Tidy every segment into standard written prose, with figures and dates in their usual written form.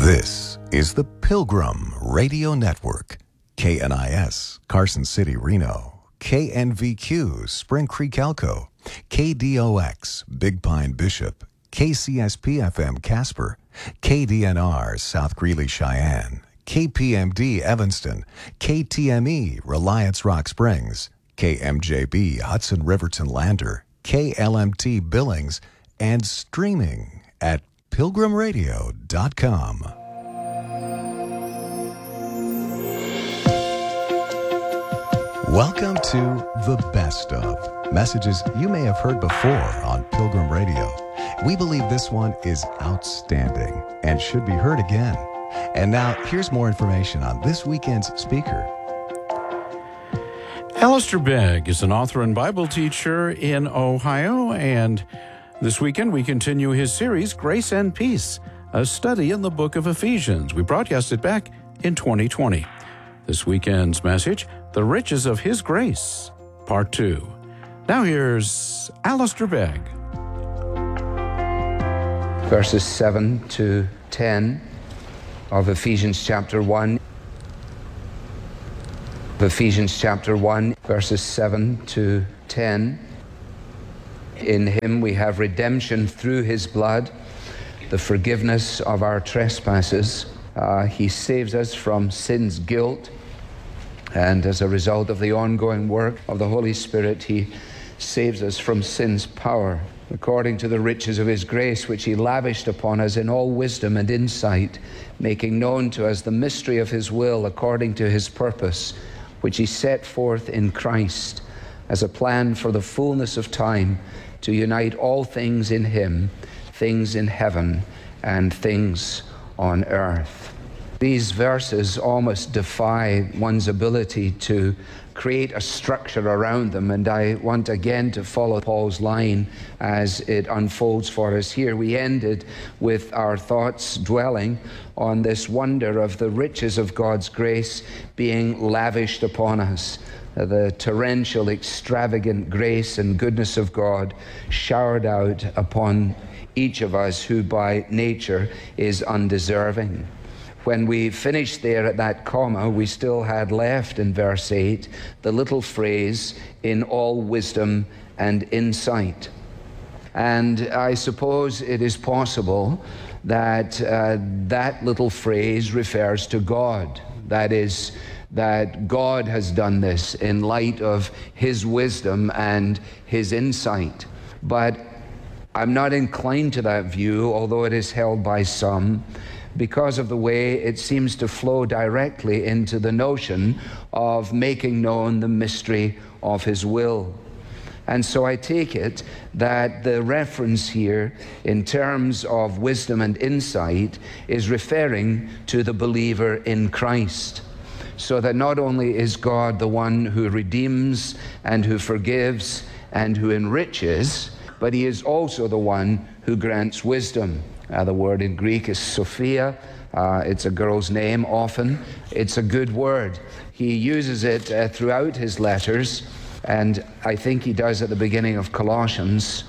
This is the Pilgrim Radio Network. KNIS, Carson City, Reno. KNVQ, Spring Creek, Elko. KDOX, Big Pine, Bishop. KCSP-FM, Casper. KDNR, South Greeley, Cheyenne. KPMD, Evanston. KTME, Reliance Rock Springs. KMJB, Hudson Riverton Lander. KLMT, Billings. And streaming at pilgrimradio.com. Welcome to The Best Of, messages you may have heard before on Pilgrim Radio. We believe this one is outstanding and should be heard again. And now, here's more information on this weekend's speaker. Alistair Begg is an author and Bible teacher in Ohio, and this weekend we continue his series, Grace and Peace, a study in the book of Ephesians. We broadcast it back in 2020. This weekend's message, The Riches of His Grace, Part 2. Now here's Alistair Begg. Verses 7 to 10 of Ephesians chapter 1. Ephesians chapter 1, verses 7 to 10. In him we have redemption through his blood, the forgiveness of our trespasses. He saves us from sin's guilt, and as a result of the ongoing work of the Holy Spirit, he saves us from sin's power, according to the riches of his grace, which he lavished upon us in all wisdom and insight, making known to us the mystery of his will, according to his purpose, which he set forth in Christ as a plan for the fullness of time, to unite all things in him, things in heaven and things on earth. These verses almost defy one's ability to create a structure around them, and I want again to follow Paul's line as it unfolds for us here. We ended with our thoughts dwelling on this wonder of the riches of God's grace being lavished upon us, the torrential, extravagant grace and goodness of God showered out upon each of us who by nature is undeserving. When we finished there at that comma, we still had left in verse 8 the little phrase, in all wisdom and insight. And I suppose it is possible that that little phrase refers to God. That is, that God has done this in light of his wisdom and his insight. But I'm not inclined to that view, although it is held by some, because of the way it seems to flow directly into the notion of making known the mystery of his will. And so I take it that the reference here in terms of wisdom and insight is referring to the believer in Christ. So that not only is God the one who redeems and who forgives and who enriches, but he is also the one who grants wisdom. The word in Greek is Sophia. It's a girl's name often. It's a good word. He uses it throughout his letters, and I think he does at the beginning of Colossians.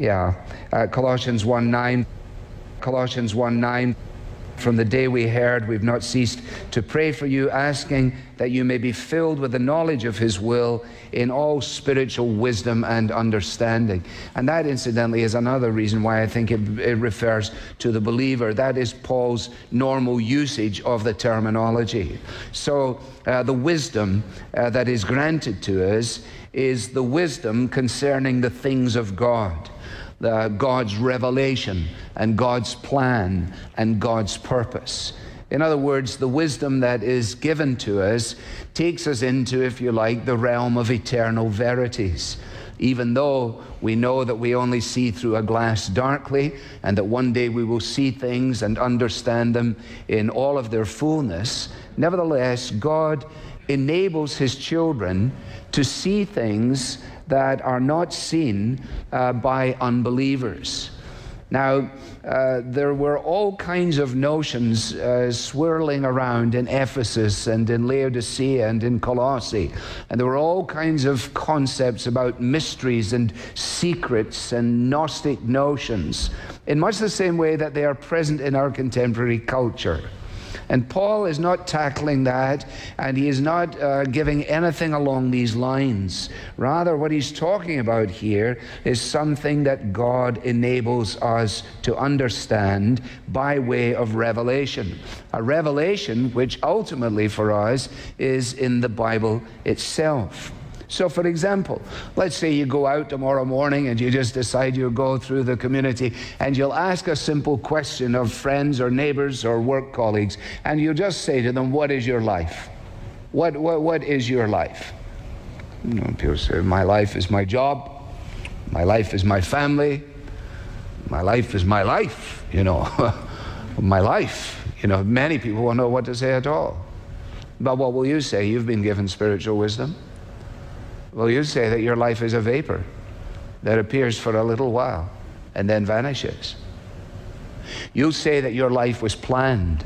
Colossians 1:9. Colossians 1:9. From the day we heard, we've not ceased to pray for you, asking that you may be filled with the knowledge of his will in all spiritual wisdom and understanding. And that, incidentally, is another reason why I think it refers to the believer. That is Paul's normal usage of the terminology. So the wisdom that is granted to us is the wisdom concerning the things of God. God's revelation and God's plan and God's purpose. In other words, the wisdom that is given to us takes us into, if you like, the realm of eternal verities. Even though we know that we only see through a glass darkly, and that one day we will see things and understand them in all of their fullness, nevertheless, God enables his children to see things that are not seen by unbelievers. Now, there were all kinds of notions swirling around in Ephesus and in Laodicea and in Colossae. And there were all kinds of concepts about mysteries and secrets and Gnostic notions, in much the same way that they are present in our contemporary culture. And Paul is not tackling that, and he is not giving anything along these lines. Rather, what he's talking about here is something that God enables us to understand by way of revelation. A revelation which ultimately for us is in the Bible itself. So, for example, let's say you go out tomorrow morning and you just decide you'll go through the community and you'll ask a simple question of friends or neighbors or work colleagues, and you'll just say to them, what is your life? What is your life? You know, people say, my life is my job, my life is my family, my life is my life, you know, my life. You know, many people won't know what to say at all. But what will you say? You've been given spiritual wisdom. Well, you say that your life is a vapor that appears for a little while and then vanishes. You'll say that your life was planned,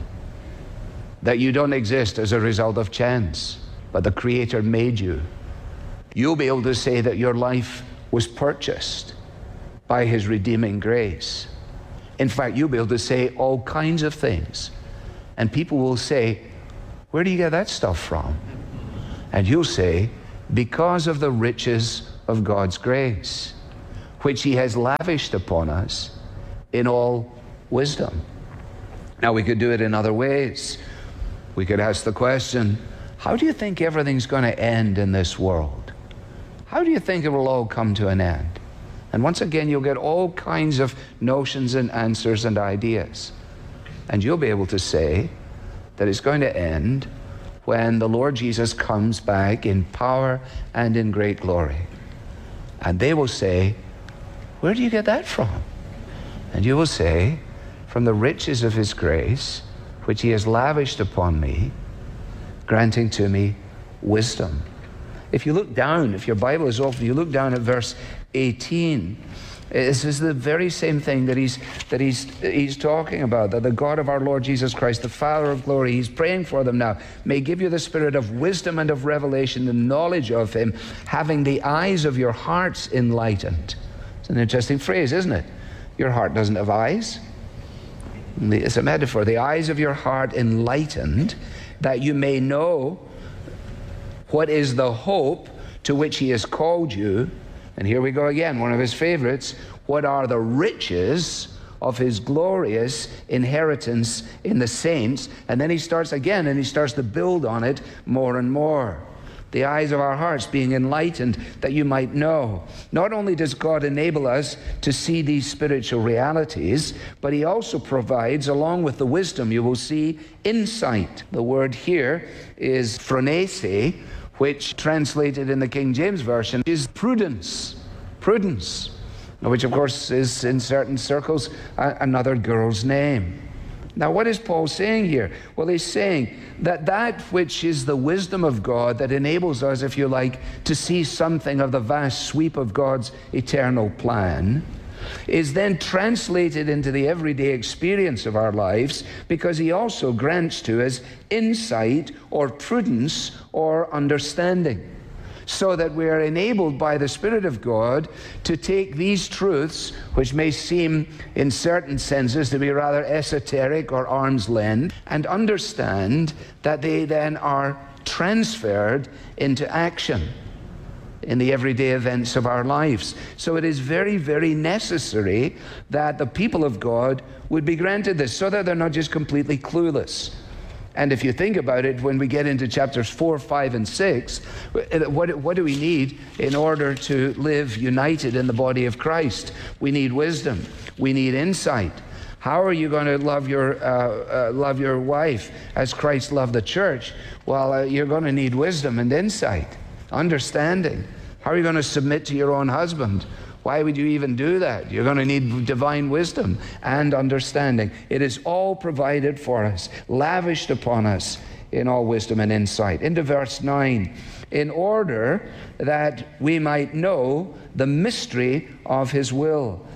that you don't exist as a result of chance, but the Creator made you. You'll be able to say that your life was purchased by His redeeming grace. In fact, you'll be able to say all kinds of things. And people will say, where do you get that stuff from? And you'll say, because of the riches of God's grace, which He has lavished upon us in all wisdom. Now, we could do it in other ways. We could ask the question, how do you think everything's going to end in this world? How do you think it will all come to an end? And once again, you'll get all kinds of notions and answers and ideas. And you'll be able to say that it's going to end when the Lord Jesus comes back in power and in great glory. And they will say, where do you get that from? And you will say, from the riches of His grace, which He has lavished upon me, granting to me wisdom. If you look down, if your Bible is open, you look down at verse 18. This is the very same thing that he's talking about, that the God of our Lord Jesus Christ, the Father of glory, He's praying for them now, may give you the spirit of wisdom and of revelation, the knowledge of Him, having the eyes of your hearts enlightened. It's an interesting phrase, isn't it? Your heart doesn't have eyes. It's a metaphor. The eyes of your heart enlightened, that you may know what is the hope to which He has called you. And here we go again, one of his favorites. What are the riches of His glorious inheritance in the saints? And then he starts again, and he starts to build on it more and more. The eyes of our hearts being enlightened, that you might know. Not only does God enable us to see these spiritual realities, but He also provides, along with the wisdom, you will see, insight. The word here is phronese, which translated in the King James Version is prudence. Prudence, which of course is in certain circles another girl's name. Now, what is Paul saying here? Well, he's saying that that which is the wisdom of God that enables us, if you like, to see something of the vast sweep of God's eternal plan is then translated into the everyday experience of our lives, because He also grants to us insight or prudence or understanding, so that we are enabled by the Spirit of God to take these truths, which may seem in certain senses to be rather esoteric or arm's length, and understand that they then are transferred into action in the everyday events of our lives. So it is very, very necessary that the people of God would be granted this, so that they're not just completely clueless. And if you think about it, when we get into chapters 4, 5, and 6, what do we need in order to live united in the body of Christ? We need wisdom. We need insight. How are you going to love your wife as Christ loved the church? Well, you're going to need wisdom and insight, understanding. How are you going to submit to your own husband? Why would you even do that? You're going to need divine wisdom and understanding. It is all provided for us, lavished upon us in all wisdom and insight. Into verse 9, in order that we might know the mystery of His will.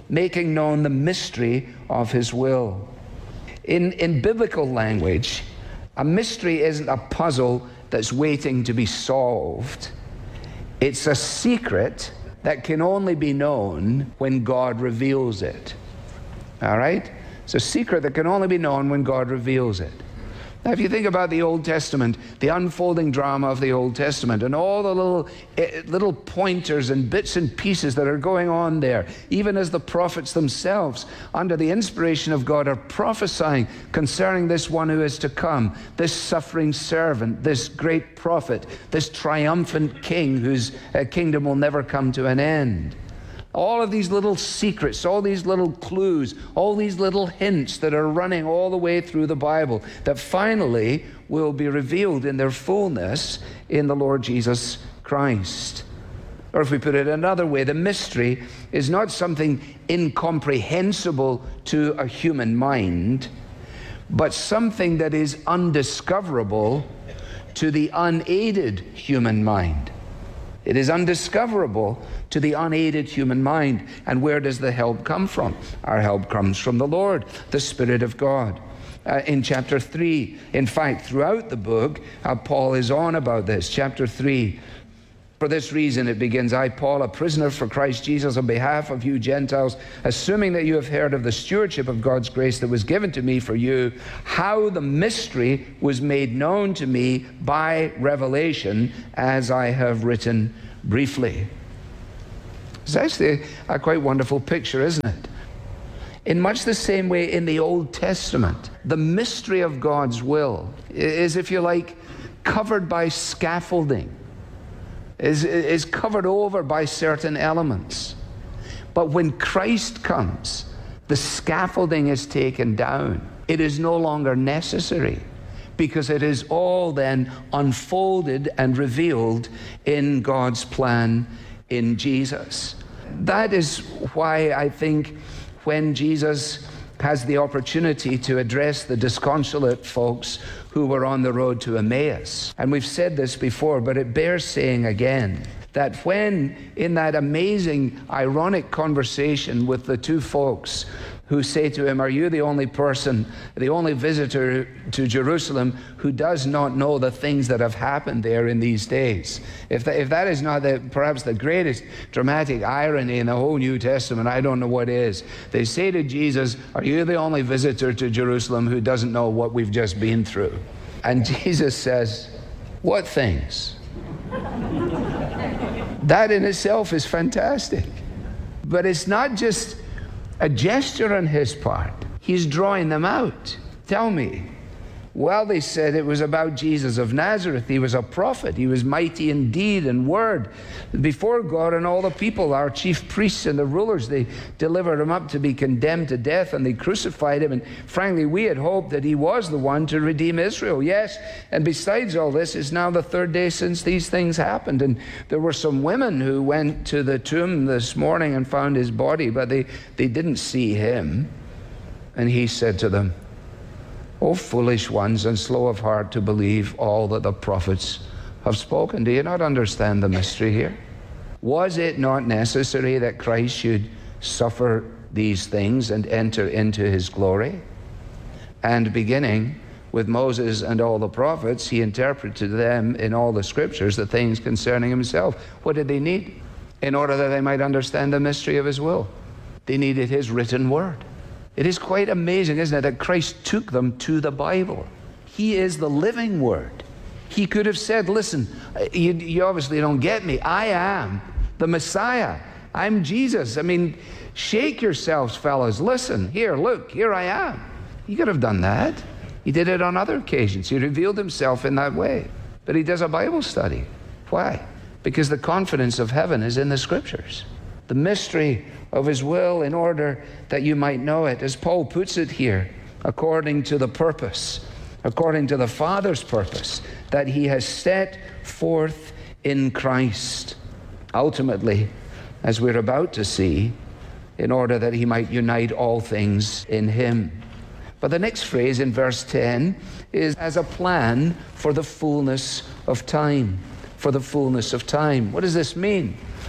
making known the mystery of his will. In biblical language, a mystery isn't a puzzle that's waiting to be solved. It's a secret that can only be known when God reveals it. All right? It's a secret that can only be known when God reveals it. Now, if you think about the Old Testament, the unfolding drama of the Old Testament, and all the little pointers and bits and pieces that are going on there, even as the prophets themselves, under the inspiration of God, are prophesying concerning this one who is to come, this suffering servant, this great prophet, this triumphant king whose kingdom will never come to an end. All of these little secrets, all these little clues, all these little hints that are running all the way through the Bible that finally will be revealed in their fullness in the Lord Jesus Christ. Or if we put it another way, the mystery is not something incomprehensible to a human mind, but something that is undiscoverable to the unaided human mind. It is undiscoverable to the unaided human mind. And where does the help come from? Our help comes from the Lord, the Spirit of God. In chapter 3, in fact, throughout the book, Paul is on about this. Chapter 3, for this reason it begins, I, Paul, a prisoner for Christ Jesus, on behalf of you Gentiles, assuming that you have heard of the stewardship of God's grace that was given to me for you, how the mystery was made known to me by revelation, as I have written briefly. It's actually a quite wonderful picture, isn't it? In much the same way in the Old Testament, the mystery of God's will is, if you like, covered by scaffolding, is covered over by certain elements. But when Christ comes, the scaffolding is taken down. It is no longer necessary, because it is all then unfolded and revealed in God's plan in Jesus. That is why I think when Jesus has the opportunity to address the disconsolate folks who were on the road to Emmaus, and we've said this before, but it bears saying again, that when in that amazing, ironic conversation with the two folks who say to him, are you the only person, the only visitor to Jerusalem who does not know the things that have happened there in these days? If that is not perhaps the greatest dramatic irony in the whole New Testament, I don't know what is. They say to Jesus, are you the only visitor to Jerusalem who doesn't know what we've just been through? And Jesus says, what things? That in itself is fantastic. But it's not just a gesture on his part. He's drawing them out. Tell me. Well, they said it was about Jesus of Nazareth. He was a prophet. He was mighty in deed and word before God and all the people. Our chief priests and the rulers, they delivered him up to be condemned to death, and they crucified him. And frankly, we had hoped that he was the one to redeem Israel. Yes, and besides all this, it's now the third day since these things happened. And there were some women who went to the tomb this morning and found his body, but they didn't see him. And he said to them, O foolish ones and slow of heart to believe all that the prophets have spoken. Do you not understand the mystery here? Was it not necessary that Christ should suffer these things and enter into his glory? And beginning with Moses and all the prophets, he interpreted to them in all the scriptures the things concerning himself. What did they need? In order that they might understand the mystery of his will, they needed his written word. It is quite amazing, isn't it, that Christ took them to the Bible. He is the living word. He could have said, listen, you obviously don't get me. I am the Messiah. I'm Jesus. I mean, shake yourselves, fellas. Listen, here, look, here I am. He could have done that. He did it on other occasions. He revealed himself in that way. But he does a Bible study. Why? Because the confidence of heaven is in the scriptures. The mystery of his will, in order that you might know it, as Paul puts it here, according to the purpose, according to the Father's purpose that he has set forth in Christ. Ultimately, as we're about to see, in order that he might unite all things in him. But the next phrase in verse 10 is as a plan for the fullness of time. For the fullness of time. What does this mean?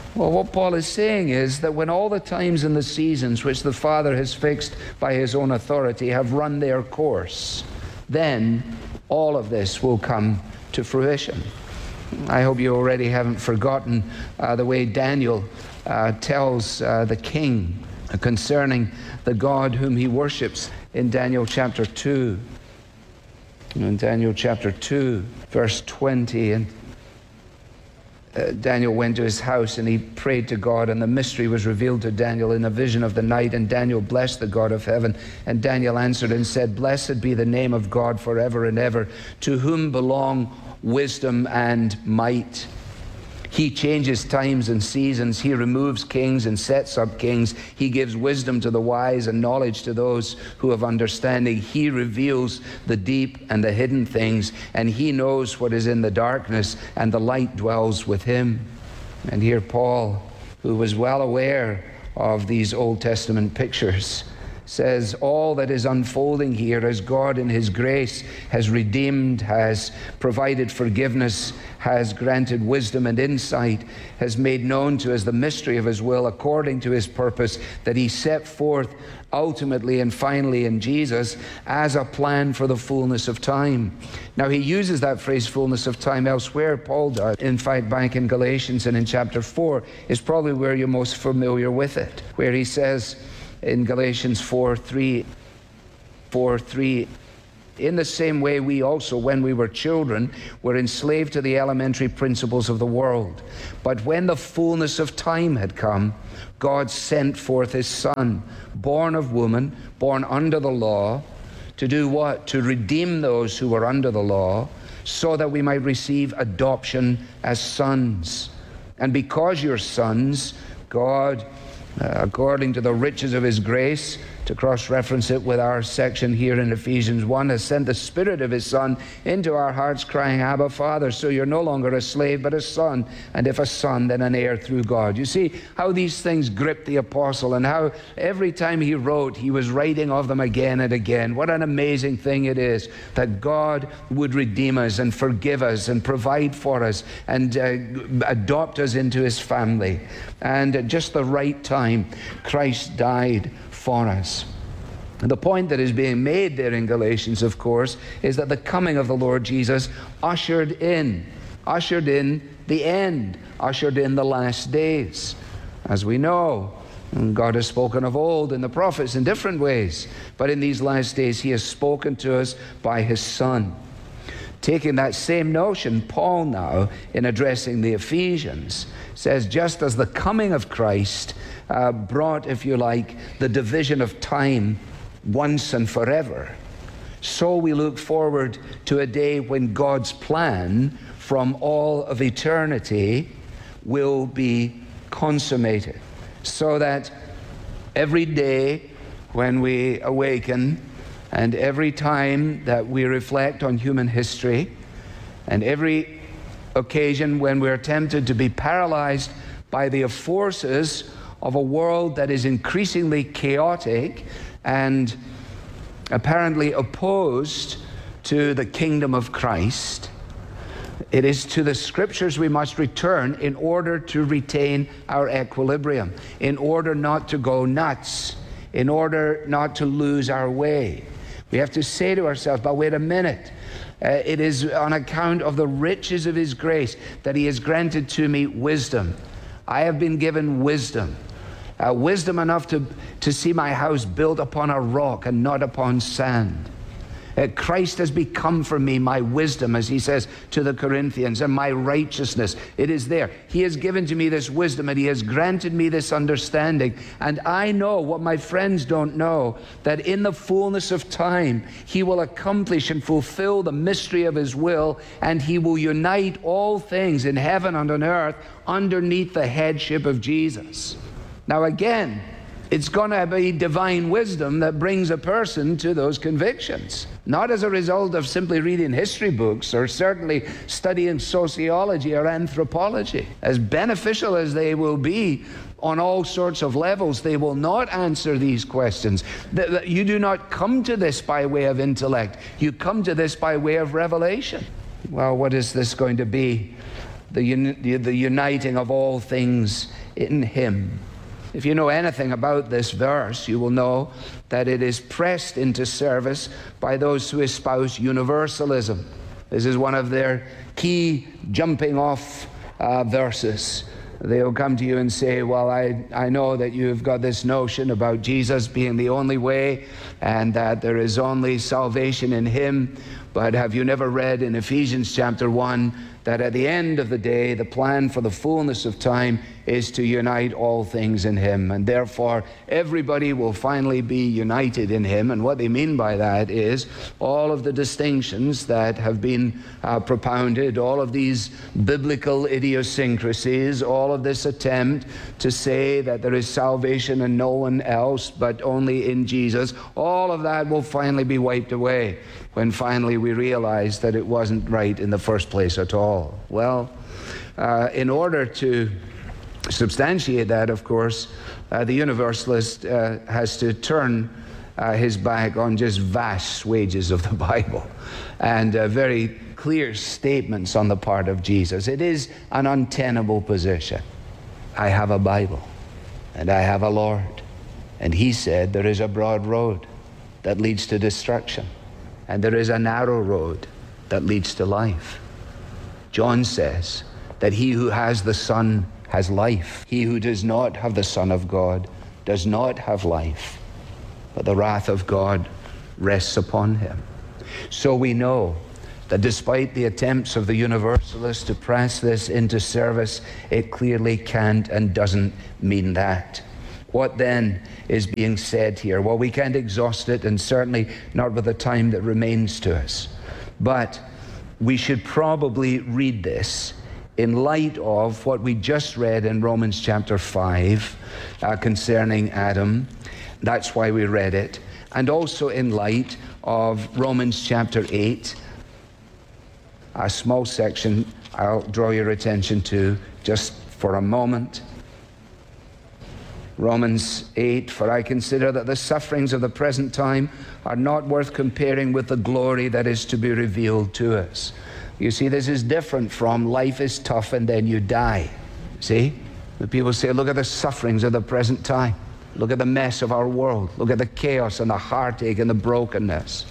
Well, what Paul is saying is that when all the times and the seasons which the Father has fixed by his own authority have run their course, then all of this will come to fruition. I hope you already haven't forgotten the way Daniel tells the king concerning the God whom he worships in Daniel chapter 2. In Daniel chapter 2, verse 20, and Daniel went to his house and he prayed to God, and the mystery was revealed to Daniel in a vision of the night, and Daniel blessed the God of heaven. And Daniel answered and said, "Blessed be the name of God forever and ever, to whom belong wisdom and might. He changes times and seasons. He removes kings and sets up kings. He gives wisdom to the wise and knowledge to those who have understanding. He reveals the deep and the hidden things, and he knows what is in the darkness, and the light dwells with him." And here Paul, who was well aware of these Old Testament pictures, says all that is unfolding here as God in his grace has redeemed, has provided forgiveness, has granted wisdom and insight, has made known to us the mystery of his will according to his purpose that he set forth ultimately and finally in Jesus as a plan for the fullness of time. Now, he uses that phrase fullness of time elsewhere, Paul does. In fact, back in Galatians and in chapter 4 is probably where you're most familiar with it, where he says in Galatians 4:3, "In the same way we also, when we were children, were enslaved to the elementary principles of the world. But when the fullness of time had come, God sent forth his Son, born of woman, born under the law, to do what? To redeem those who were under the law, so that we might receive adoption as sons. And because you're sons, God, according to the riches of his grace," to cross-reference it with our section here in Ephesians 1, "has sent the Spirit of his Son into our hearts, crying, Abba, Father." So you're no longer a slave, but a son. And if a son, then an heir through God. You see how these things gripped the apostle, and how every time he wrote, he was writing of them again and again. What an amazing thing it is that God would redeem us and forgive us and provide for us and adopt us into his family. And at just the right time, Christ died for us. And the point that is being made there in Galatians, of course, is that the coming of the Lord Jesus ushered in the end, ushered in the last days. As we know, God has spoken of old in the prophets in different ways, but in these last days he has spoken to us by his Son. Taking that same notion, Paul now, in addressing the Ephesians, says just as the coming of Christ brought, if you like, the division of time once and forever, so we look forward to a day when God's plan from all of eternity will be consummated, so that every day when we awaken, and every time that we reflect on human history, and every occasion when we're tempted to be paralyzed by the forces of a world that is increasingly chaotic and apparently opposed to the kingdom of Christ, it is to the Scriptures we must return in order to retain our equilibrium, in order not to go nuts, in order not to lose our way. We have to say to ourselves, but wait a minute, it is on account of the riches of his grace that he has granted to me wisdom. I have been given wisdom. Wisdom enough to see my house built upon a rock and not upon sand. Christ has become for me my wisdom, as he says to the Corinthians, and my righteousness. It is there. He has given to me this wisdom, and he has granted me this understanding. And I know what my friends don't know, that in the fullness of time, he will accomplish and fulfill the mystery of his will, and he will unite all things in heaven and on earth underneath the headship of Jesus. Now again, it's going to be divine wisdom that brings a person to those convictions. Not as a result of simply reading history books or certainly studying sociology or anthropology. As beneficial as they will be on all sorts of levels, they will not answer these questions. You do not come to this by way of intellect. You come to this by way of revelation. Well, what is this going to be? the uniting of all things in him. If you know anything about this verse, you will know that it is pressed into service by those who espouse universalism. This is one of their key jumping off verses. They'll come to you and say, well, I know that you've got this notion about Jesus being the only way and that there is only salvation in him, but have you never read in Ephesians chapter 1 that at the end of the day, the plan for the fullness of time is to unite all things in him, and therefore everybody will finally be united in him. And what they mean by that is all of the distinctions that have been propounded, all of these biblical idiosyncrasies, all of this attempt to say that there is salvation in no one else but only in Jesus, all of that will finally be wiped away when finally we realize that it wasn't right in the first place at all. Well, in order to substantiate that, of course, the universalist has to turn his back on just vast swathes of the Bible and very clear statements on the part of Jesus. It is an untenable position. I have a Bible and I have a Lord, and he said there is a broad road that leads to destruction, and there is a narrow road that leads to life. John says that he who has the Son has life. He who does not have the Son of God does not have life, but the wrath of God rests upon him. So we know that despite the attempts of the universalists to press this into service, it clearly can't and doesn't mean that. What then is being said here? Well, we can't exhaust it, and certainly not with the time that remains to us. But we should probably read this in light of what we just read in Romans chapter 5 concerning Adam. That's why we read it. And also in light of Romans chapter 8, a small section I'll draw your attention to just for a moment. Romans 8, for I consider that the sufferings of the present time are not worth comparing with the glory that is to be revealed to us. You see, this is different from life is tough and then you die. See? The people say, look at the sufferings of the present time. Look at the mess of our world. Look at the chaos and the heartache and the brokenness.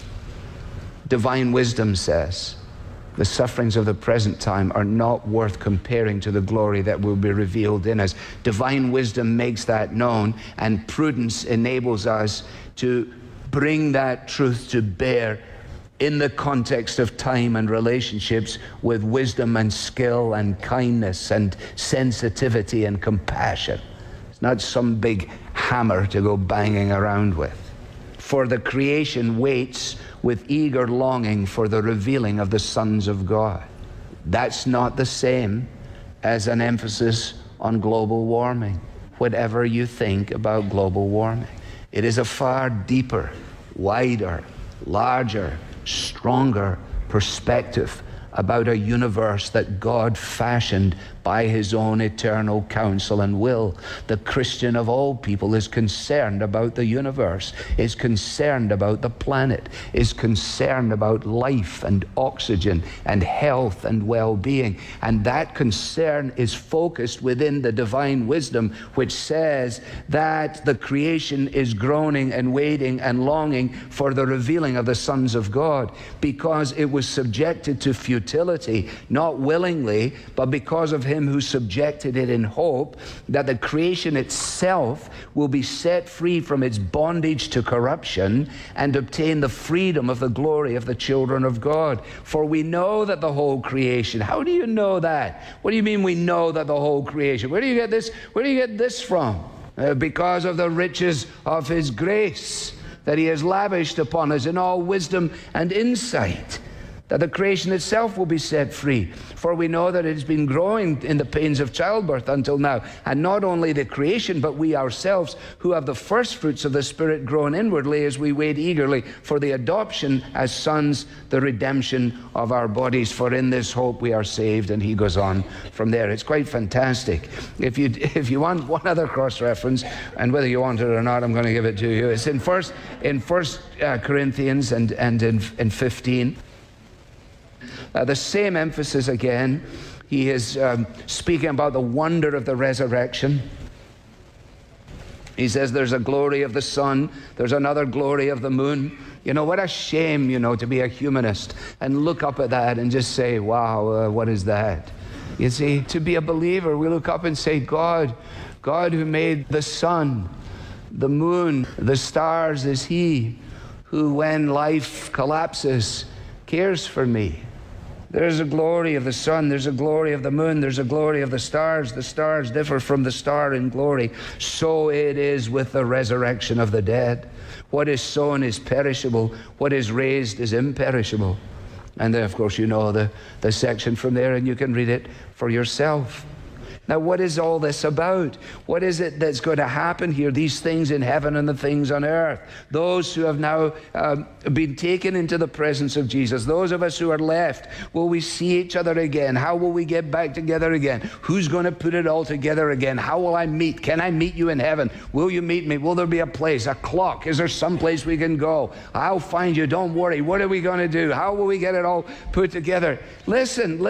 Divine wisdom says, the sufferings of the present time are not worth comparing to the glory that will be revealed in us. Divine wisdom makes that known, and prudence enables us to bring that truth to bear in the context of time and relationships with wisdom and skill and kindness and sensitivity and compassion. It's not some big hammer to go banging around with. For the creation waits with eager longing for the revealing of the sons of God. That's not the same as an emphasis on global warming, whatever you think about global warming. It is a far deeper, wider, larger, stronger perspective about a universe that God fashioned by his own eternal counsel and will. The Christian of all people is concerned about the universe, is concerned about the planet, is concerned about life and oxygen and health and well-being. And that concern is focused within the divine wisdom, which says that the creation is groaning and waiting and longing for the revealing of the sons of God, because it was subjected to futility, not willingly, but because of him who subjected it in hope that the creation itself will be set free from its bondage to corruption and obtain the freedom of the glory of the children of God. For we know that the whole creation, how do you know that? What do you mean we know that the whole creation? Where do you get this? Where do you get this from? Because of the riches of his grace that he has lavished upon us in all wisdom and insight, that the creation itself will be set free. For we know that it has been growing in the pains of childbirth until now. And not only the creation, but we ourselves, who have the first fruits of the Spirit, grown inwardly as we wait eagerly for the adoption as sons, the redemption of our bodies. For in this hope we are saved. And he goes on from there. It's quite fantastic. If you want one other cross-reference, and whether you want it or not, I'm going to give it to you. It's in First Corinthians and in 15. The same emphasis again he is speaking about the wonder of the resurrection. He says there's a glory of the sun, there's another glory of the moon. You know, what a shame, to be a humanist and look up at that and just say, wow, what is that? You see, to be a believer, we look up and say, God who made the sun, the moon, the stars, is He who, when life collapses, cares for me. There's a glory of the sun, there's a glory of the moon, there's a glory of the stars. The stars differ from the star in glory. So it is with the resurrection of the dead. What is sown is perishable, what is raised is imperishable. And then, of course, you know the section from there, and you can read it for yourself. Now, what is all this about? What is it that's going to happen here? These things in heaven and the things on earth. Those who have now been taken into the presence of Jesus. Those of us who are left, will we see each other again? How will we get back together again? Who's going to put it all together again? How will I meet? Can I meet you in heaven? Will you meet me? Will there be a place, a clock? Is there some place we can go? I'll find you. Don't worry. What are we going to do? How will we get it all put together? Listen.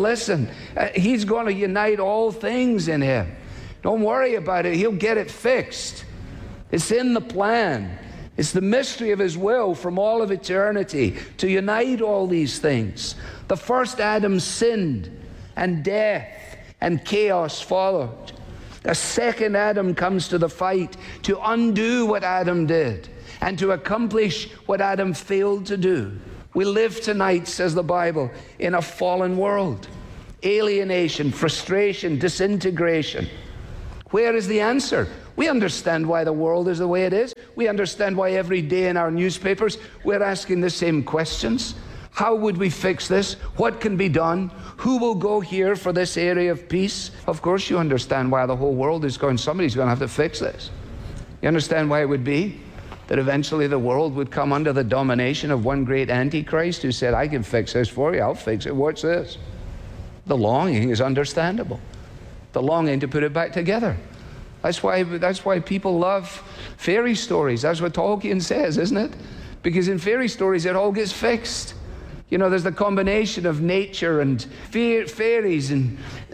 He's going to unite all things in Him. Don't worry about it. He'll get it fixed. It's in the plan. It's the mystery of His will from all of eternity to unite all these things. The first Adam sinned, and death and chaos followed. A second Adam comes to the fight to undo what Adam did and to accomplish what Adam failed to do. We live tonight, says the Bible, in a fallen world. Alienation, frustration, disintegration. Where is the answer? We understand why the world is the way it is. We understand why every day in our newspapers we're asking the same questions. How would we fix this? What can be done? Who will go here for this area of peace? Of course you understand why the whole world is going, somebody's going to have to fix this. You understand why it would be? That eventually the world would come under the domination of one great Antichrist who said, I can fix this for you, I'll fix it. What's this? The longing is understandable. The longing to put it back together. That's why people love fairy stories. That's what Tolkien says, isn't it? Because in fairy stories it all gets fixed. There's the combination of nature and fairies and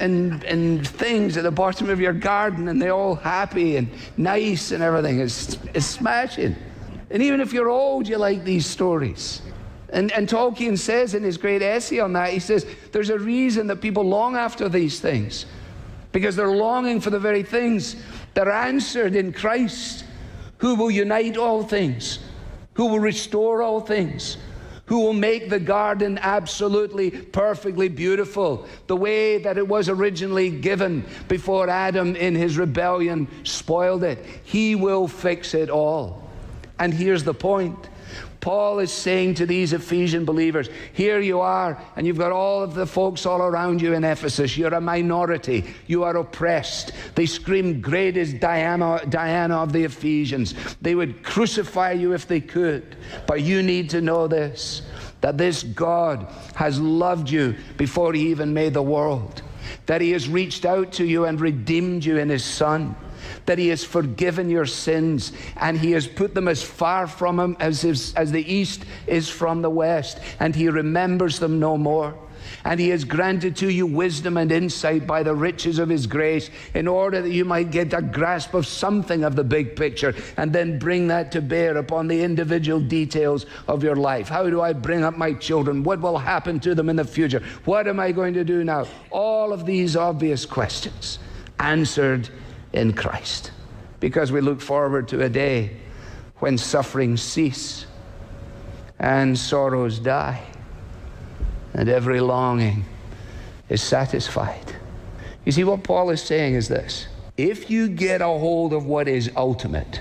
things at the bottom of your garden, and they're all happy and nice and everything. It's smashing. And even if you're old, you like these stories. And Tolkien says in his great essay on that, he says, there's a reason that people long after these things. Because they're longing for the very things that are answered in Christ, who will unite all things, who will restore all things, who will make the garden absolutely, perfectly beautiful, the way that it was originally given before Adam in his rebellion spoiled it. He will fix it all. And here's the point. Paul is saying to these Ephesian believers, here you are, and you've got all of the folks all around you in Ephesus. You're a minority. You are oppressed. They scream, great is Diana of the Ephesians. They would crucify you if they could. But you need to know this, that this God has loved you before He even made the world, that He has reached out to you and redeemed you in His Son, that He has forgiven your sins, and He has put them as far from Him as the east is from the west, and He remembers them no more. And He has granted to you wisdom and insight by the riches of His grace, in order that you might get a grasp of something of the big picture, and then bring that to bear upon the individual details of your life. How do I bring up my children? What will happen to them in the future? What am I going to do now? All of these obvious questions answered in Christ, because we look forward to a day when sufferings cease and sorrows die and every longing is satisfied. You see, what Paul is saying is this: if you get a hold of what is ultimate,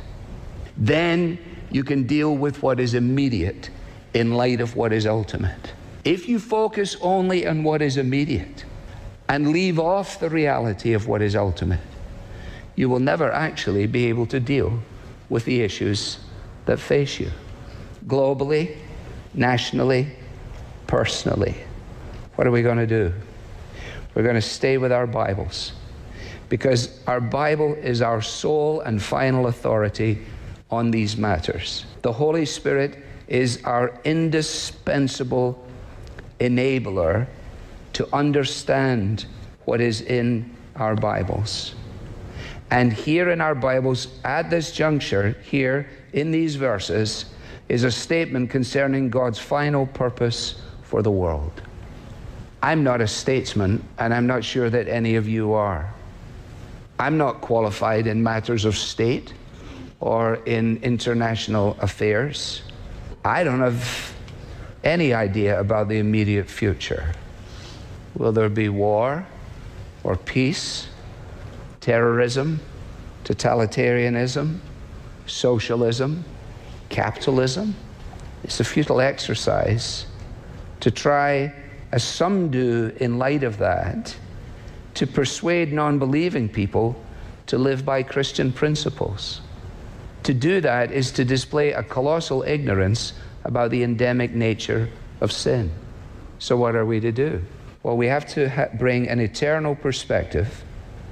then you can deal with what is immediate in light of what is ultimate. If you focus only on what is immediate and leave off the reality of what is ultimate, you will never actually be able to deal with the issues that face you, globally, nationally, personally. What are we going to do? We're going to stay with our Bibles, because our Bible is our sole and final authority on these matters. The Holy Spirit is our indispensable enabler to understand what is in our Bibles. And here in our Bibles, at this juncture, here in these verses, is a statement concerning God's final purpose for the world. I'm not a statesman, and I'm not sure that any of you are. I'm not qualified in matters of state or in international affairs. I don't have any idea about the immediate future. Will there be war or peace, terrorism, totalitarianism, socialism, capitalism? It's a futile exercise to try, as some do in light of that, to persuade non-believing people to live by Christian principles. To do that is to display a colossal ignorance about the endemic nature of sin. So what are we to do? Well, we have to bring an eternal perspective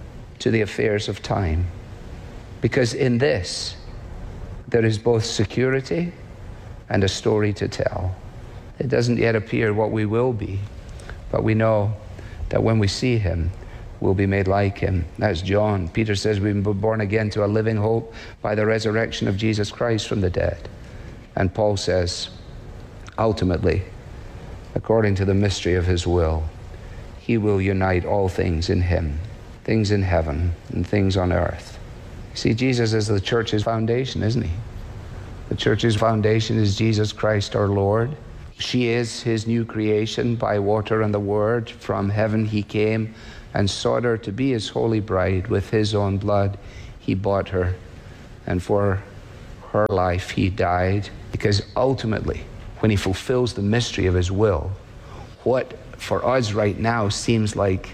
to the affairs of time. Because in this, there is both security and a story to tell. It doesn't yet appear what we will be, but we know that when we see him, we'll be made like him. That's John. Peter says we've been born again to a living hope by the resurrection of Jesus Christ from the dead. And Paul says, ultimately, according to the mystery of his will, he will unite all things in him, things in heaven and things on earth. See, Jesus is the church's foundation, isn't he? The church's foundation is Jesus Christ our Lord. She is his new creation by water and the word. From heaven he came and sought her to be his holy bride. With his own blood he bought her, and for her life he died. Because ultimately, when he fulfills the mystery of his will, what for us right now seems like,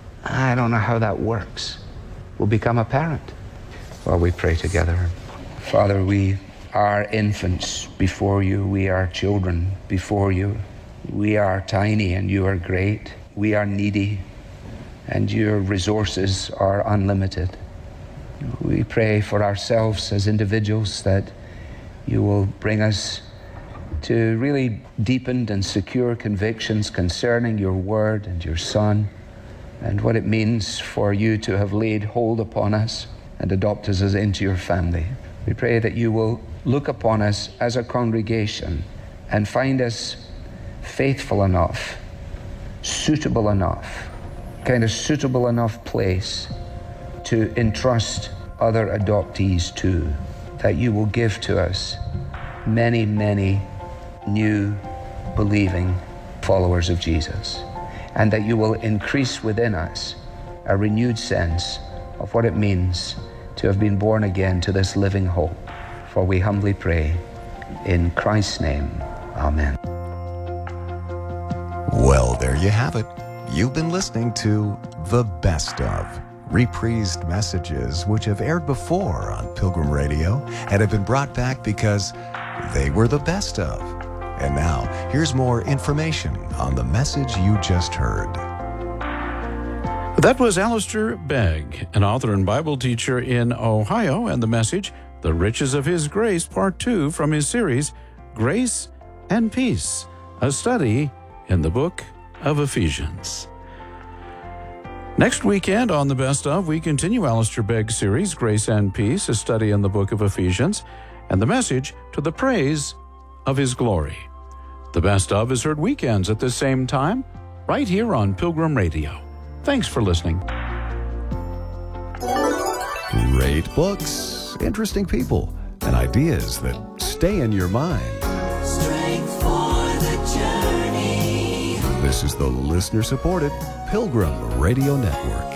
I don't know how that works, will become apparent. Well, we pray together. Father, we are infants before you. We are children before you. We are tiny and you are great. We are needy and your resources are unlimited. We pray for ourselves as individuals that you will bring us to really deepened and secure convictions concerning your word and your Son and what it means for you to have laid hold upon us and adopt us into your family. We pray that you will look upon us as a congregation and find us faithful enough, suitable enough, kind of suitable enough place to entrust other adoptees to, that you will give to us many, many new believing followers of Jesus, and that you will increase within us a renewed sense of what it means to have been born again to this living hope. For we humbly pray in Christ's name. Amen. Well, there you have it. You've been listening to The Best Of, reprised messages which have aired before on Pilgrim Radio and have been brought back because they were the best of. And now, here's more information on the message you just heard. That was Alistair Begg, an author and Bible teacher in Ohio, and the message, The Riches of His Grace, Part 2 from his series, Grace and Peace, a study in the book of Ephesians. Next weekend on The Best Of, we continue Alistair Begg's series, Grace and Peace, a study in the book of Ephesians, and the message, To the Praise of His Glory. The Best Of is heard weekends at the same time, right here on Pilgrim Radio. Thanks for listening. Great books, interesting people, and ideas that stay in your mind. Strength for the journey. This is the listener-supported Pilgrim Radio Network.